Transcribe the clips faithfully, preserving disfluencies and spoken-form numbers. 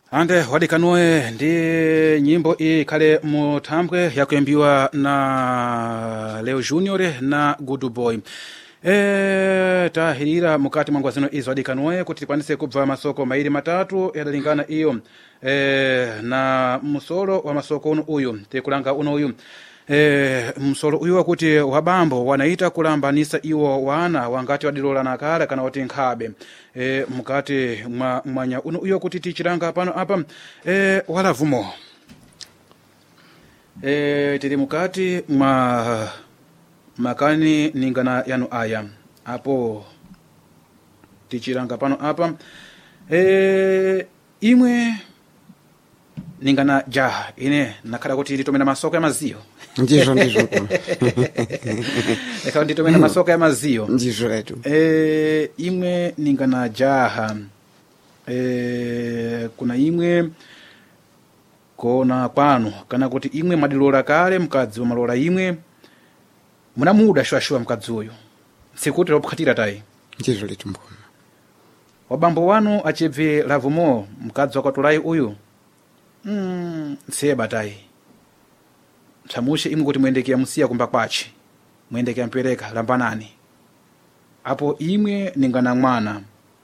ande wadikanoe ndi nyimbo iyi khale muthambwe yakuyimbiwa na Leo Junior na Good Boy. E, tahirira mukati mwa ngwazino izo wadikanoe kuti tikwanise kubva masoko mairi matatu yadalingana iyo e, na musolo wa masoko uno uyu tikulanga uno uyu e, msolo uyu wakuti wabambo wanaita kulambanisa iwo wana wangati wadilola nakala kana wati nkhabe e, mukati mwa mwanya uno uyu kuti tichiranga pano apa e, walavumo e, tiri mukati mwa makani ningana yanu aya apo tichiranga pano apa e, imwe ningana jaha ine nakhala kuti litomena masoko ya maziyo ndizo ndizo eka nditomena masoko ya maziyo ndizo letu e, imwe ningana jaha e, kuna imwe kona kwanu kana kuti imwe madilola kale mkadzi wa malola imwe muna muda shwashwa mkadzi uyu sikuti lopukhatira tayi ndizo letu mbona wabambo wanu achibve lavumo mkadzi wakatulayi uyu mm, seba tayi chamushe imwe kuti muendekea musiya kumba kwachi muendekea mpereka lambanani apo imwe ningana mwana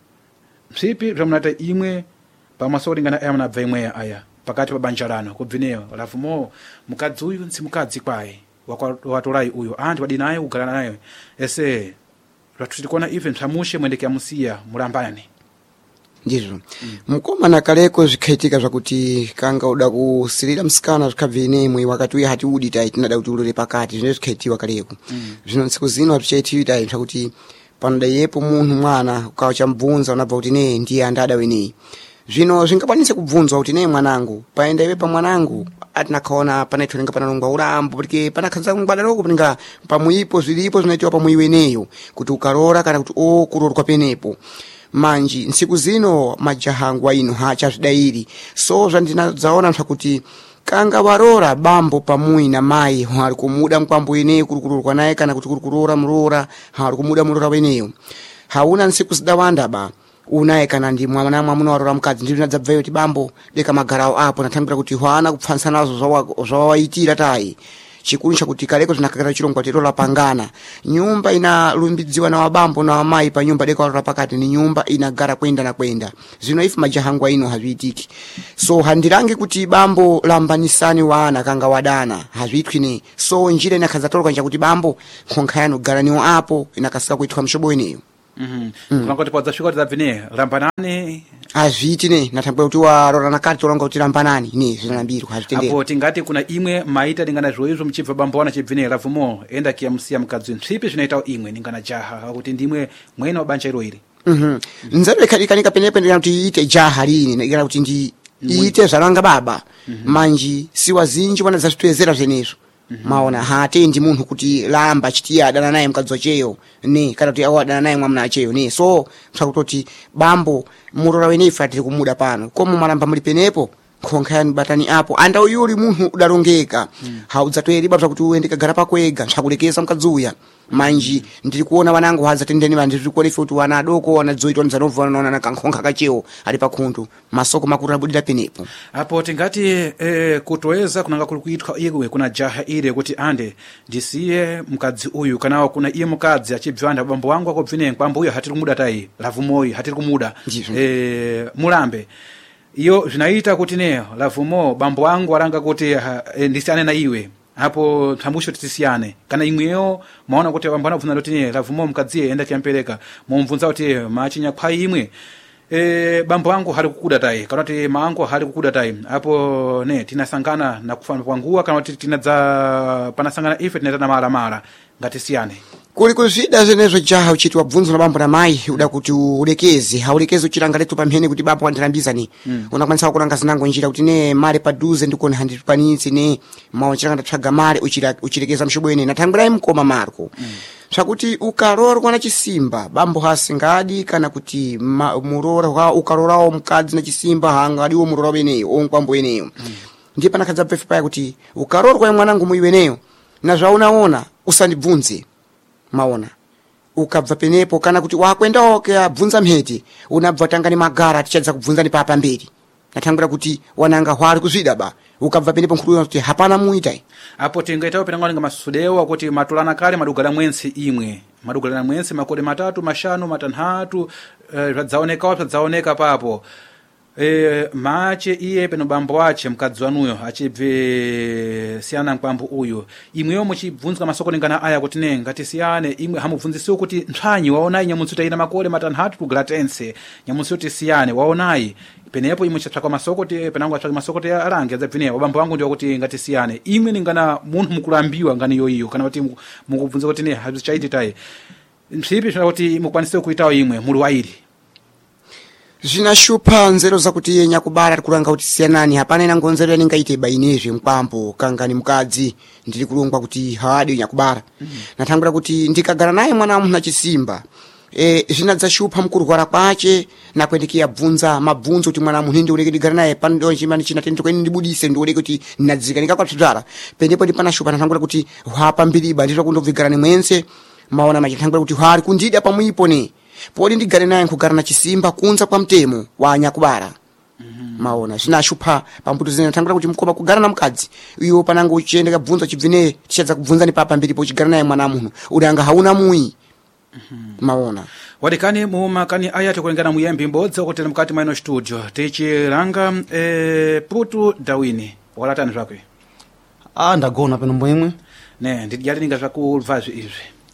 msipi zvamunata imwe pamasori ngana aya munabva imweya aya pakati pa banja lano kubvineyo lavumo mukadzi uyu nsi mukadzi kwaye watolayi uyu anti wadi naye kugala naye ese lwatutikona ife msamushe muendekea musiya mulambani ndizo mm. mkomana kaleko zikaitika zvakuti kanga uda kusilira msikana zvikabve mwe wakati uya hati udi tayi tinada kuti ulole pakati zvino zvikaitiwa kaleko mm. zvino ntsiku zino azvichaitiwi tayi zvakuti panoda yepo munhu mwana ukawa chamubvunza unabva kuti ne ndiye andada wenei zvino zvingakwanise kubvunzwa kuti ne mwanangu paenda iwe pa mwanangu atina kaona panaitwa ninga panalongwa urambo porque panakhanza ngwada loko paninga pamuipo zvilipo zvinoitiwa pamuiweneyo kuti ukarora kana kuti o kurorwa penepo manji nsiku zino majahangwa ino hacha zvidairi so zvandinadzaona zvakuti kanga warora bambo pamui na mai hari kumuda mkwambo ineyo kurukururwa naye kana kuti kurukurora murora hari kumuda murora weneyo hauna nsiku zidawanda ba unaye kana ndi mwana mwamuno warora mukadzi ndiri nadzabveyo kuti bambo deka magarawo apo natambira kuti hwana kupfansa nazo zvawaitira tayi chikuru chakuti kaleko zinakakara chirongwa terola pangana nyumba inalumbidziwa na wabambo na wamai pa nyumba deka warora pakati ni nyumba inagara kwenda na kwenda zino ifu majahangwa ino hazviitiki so handirange kuti bambo lambanisani wana kanga wadana hazviitwi ne so njira inakhaza toroka njakuti bambo khonkha yanu garaniwo apo inakasika kuitwa mshobo ineyo mhm mm. kuna kuti podza swika dzabvine lambanani azviti ne natambwa kuti warora nakati tolonga kuti lambanani ne zvinambirwa hazvitendera apo tingati kuna imwe maita ndingana zvoizvo mchibva bambo wana chibvine lavumo enda kia musiya mukadzi ntsipi zvinoitawo imwe ndingana jaha kuti ndimwe mwene wabanja iro iri mhm nzabe kadikanika penepe ndina kuti iite jaha lini ndingana kuti ndi iite zvaranga baba mm -hmm. manji siwazinji wana zazvitoezera zvenezvo Mm -hmm. maona hatendi munhu kuti lamba chitiya adana naye mkadzi wacheyo ne kana kuti awa adana naye mwamuna acheyo ne so msakutoti bambo murora wene ife atiri kumuda pano komo malamba muli penepo khonkhani batani apo anda uyuli munhu udalongeka mm. haudzatoeri bapta kuti uende kagara pakwega nchakulekeza mkadzi uya manji ndiri kuona wanangu hadza tendeni vandi ndiri kuona ife kuti wana adoko wana dzoitwa nzanovu naona na kankhonkha kachewo ali pakhundu masoko makuru abudira penepo apo tingati eh, kutoeza kunanga kuli kuitwa iwe kuna jaha ile kuti ande ndisiye mkadzi uyu kana kuna iye mkadzi achibvanda bambo wangu akobvine bambo uyu hatiri kumuda tayi lavumoyi hatiri kumuda eh, mulambe iyo zvinaita kuti ne lavumo bambo wangu waranga kuti ha, e, ndisiyane na iwe hapo tambusho tisiyane kana imweyo maona kuti bambo anabvunza kuti ne lavumo mkadziye enda champereka mumvunza kuti machinya kwa imwe e, bambo wangu hali kukuda tayi kana kuti maangu hali kukuda tayi hapo ne tinasangana na kufana kwanguwa kana kuti tinadza panasangana ife tinatana mara mara ngati siyane kuli kuzvida zvenezo jaha uchiti wabvunza na bambo na mai uda kuti ulekeze haulekeze uchiranga letu pamhene kuti bambo wandirambiza ni mm. unakwanisa kulanga zinango njira kuti ne mare paduze ndikoni handipanitsi ne maonchiranga ndatsvaga mare uchilekeza mshobo ine natangira mkoma marko mm. zvakuti ukarorwa na chisimba bambo hasingadi kana kuti murora wa ukarorawo mukadzi na chisimba hangadiwo murora weneyo onkwambo weneyo mm. ndiye panakadza pefe paya kuti ukarorwa mwanangu muiweneyo na zvaunaona usandibvunze maona ukabva penepo kana kuti wakwenda oke abvunza mhete unabva tangani magara tichadza kubvunza ni papa mberi nathangura kuti wananga hwari kuzvida ba ukabva penepo nkhulu kuti hapana muita apo tingaitawo penangalinga masudewa kuti matulana kale madugala mwensi imwe madugala mwensi makode matatu mashanu matanhatu eh, zadzaonekawo zadzaoneka papo e, mache iye peno bambo wache mkadzi wanuyo achibve siyana nkwambu uyu imweyo muchibvunzika masoko lingana aya kuti ne ngati siyane imwe hamubvunzisiwo kuti nthwanyi waonayi nyamunsi ina makole matanhatu kugala tense nyamunsi kuti siyane waonayi penepo imwe chatsvaka masoko ti penango atsvaka masoko ti alange adzabvineyo wabambo wangu ndiwo kuti ngati siyane imwe ningana munthu mukulambiwa ngani yoyiyo kana kuti mukubvunza kuti ne hazvichaititayi msipi zvinoda kuti mukwanise kuitawo imwe muli wairi zvinashupa nzero zakuti iye nyakubara tikulanga kuti siyanani hapana inango nzero yaningaite bainezve mkwambo kangani mukadzi ndiri kulongwa kuti hawadi nyakubara mm -hmm. nathangura kuti ndikagara naye mwana wa munthu achisimba e, zvinadzashupa mukurwara kwache nakwendekiya bvunza mabvunzo kuti mwana munthu ndi uleke ndigara naye pano chimani china tende kweni ndibudise ndi uleke kuti nadzika ndikakwatsudzala penepo ndipanashupa nathangura kuti hwapa mbiriba nditwa kundobvigarani mwense maona machitangira kuti hwari kundida pamwipo ne podi ndigare naye nkugara na chisimba kunza kwa mtemo wa nyakubara mm -hmm. maona zvinashupa pambuto zine nathangura kuti mkoma kugara na mkadzi iyo pananga uchiende kabvunza chibvine tichadza kubvunza ni papa mbiripo uchigara naye mwana munthu uli anga hauna muyi mm -hmm. maona wadikani mumakani aya tikulengana muyembi mbodzi okutela mkati mwa ino studio tichilanga e, putu dawini walatani zvakwe ah ndagona peno mbwemwe ne ndidiyali ninga zvakulva izvi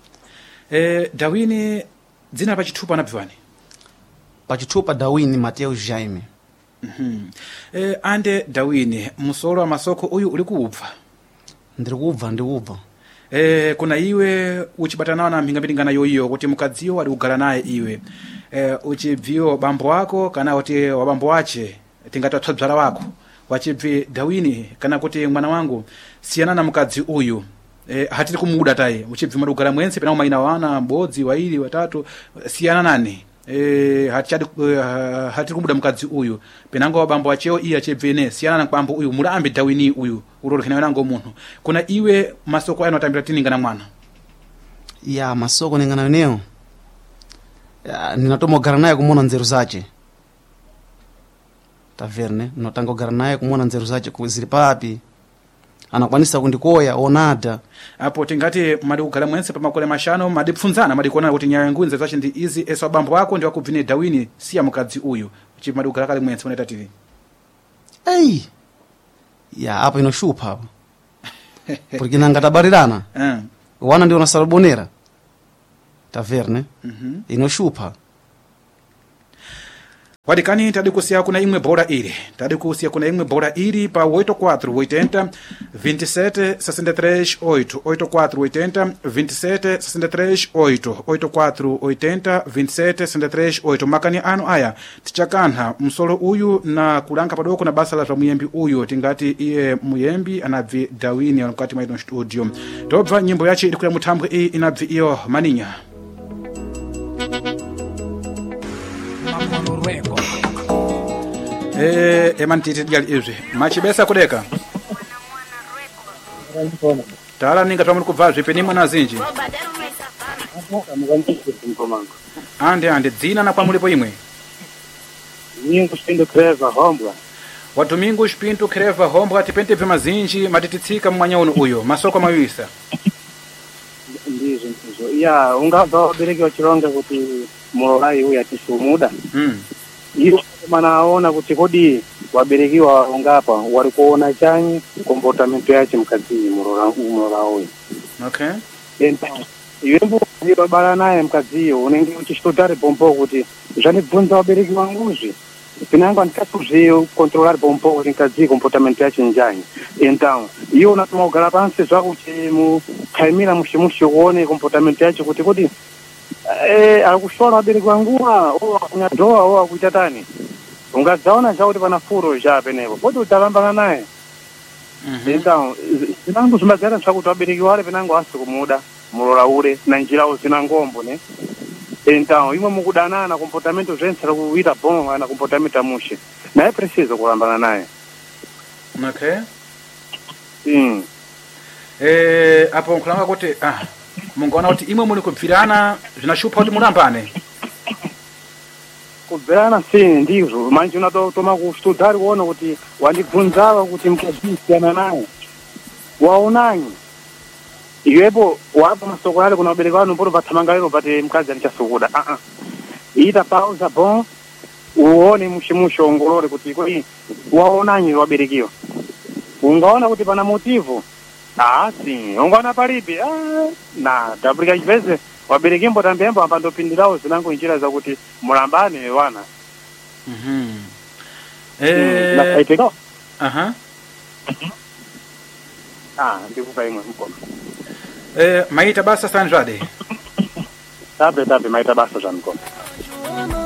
e, dawini dzina pachithupa anabvani pachithupa dawini Mateo Jaime mhm e, ande dawini musolo wa masoko uyu uli kubva ndiri kubva ndi kubva e, kuna iwe uchibatana na mpingapingana yoyiyo kuti mukadziyo ali kugala naye iwe e, uchibviwo bambo wako kana kuti wabambo wache tingati watswadzala wako wachibvi dawini kana kuti mwana wangu siyana na mukadzi uyu e, hatiri kumuda tayi uchibvi madugala mwense pena maina wana mbodzi waili watatu siyana nani e, hatichadi uh, hatiri kumuda mukadzi uyu penango wabambo wacheo iya chibvine siyana na kwambo uyu mulambe dawini uyu urorokena nango munthu kuna iwe masoko ano atambira tiningana mwana ya masoko ningana yoneyo ninatomogara naye kumona nzeru zache taverne ninotangogara naye kumona nzeru zache zili papi anakwanisa kundikoya onada apo tingati madi kugala mwense pamakole mashano madi pfunzana madi kuona kuti nyayo ngunze zache ndi izi eso bambo wako ndi wakubvine dawini siya mukadzi uyu chi madi kugala kale mwense uneta tv ei ya apo inoshupa apo porque nangatabarirana uh. wana ndio nasalabonera taverne mm -hmm. inoshupa wadikani tadi kusiya kuna imwe bora ili tadi kusiya kuna imwe bora ili pa oito quatro oitenta vinte e sete sessenta e três oito oito quatro oitenta vinte e sete sessenta e três oito oito quatro oitenta vinte e sete sessenta e três oito makani ano aya tichakantha msolo uyu na kulanka padoko na basa la za muyembi uyu tingati iye muyembi anabvi dawini mkati mwa ino studio tobva nyimbo yache ili kula muthambwe iyi inabvi iyo maninya Eh, emantiti dyali izvi machibesa kudeka tala ninga twamuli kubva zvipeni mwana zinji ande ande dzina na kwamulipo imwe Domingos Pinto Creva Hombla wa Domingos Pinto Creva Hombla tipente bve mazinji matititsika mmwanya uno uyo masoko mawisa ndizo ndizo ya ungabva wabereki wachilonga kuti mulolai uyu atisumuda mm. iyo manaona kuti kodi waberekiwa ungapa wali kuona chanyi comportment yache mkadzini mulola mulola uyu okay enta yembo yobala naye mkadziyo unenge uchitotari pompo kuti zvanibvunza wabereki wanguzvi pinango ndikatuzviyo controlar pompo kuti mkadzii comportment yache njani então iyo unatuma kugara pansi zvakuti mukhaimira mushimushi uone comportament yache kuti kodi eh akushora wabereki wanguwa o kunyadoa o akuita tani ungadzaona chakuti pana furo ja penepo poti utalambana naye mhm então zinango zimagara chakuti wabereki wale penango asi kumuda mulola ule na njira uzina ngombo ne então imwe mukudanana comportamento zventsera kuita bom na comportamento mushe naye precisa kulambana naye okay mm eh apo nkulanga kuti ah mungaona kuti imwe muli kubvirana zvinashupa kuti mulambane kubverana si ndizvo manje unatotoma kustudhari kuona kuti wandibvunzava kuti mkazi siyana naye waonanyi iwepo wapa masoko yale kuna wabereki wanu mpoto pathamangaliro pati mkazi anichasukuda uh -uh. ita pauza bon uone mushimusho ongolore kuti kodi waonanyi waberekiwa ungaona kuti pana motivo ah si ungaona palibe ah na tabrika chiveze waberekimbo tambembo ambandopindirawo zinango njira zakuti mulambane wana mhm eh na kaiteko aha ah ndikupa imwe mkono eh maita basa sanjade tabe tabe maita basa za mkono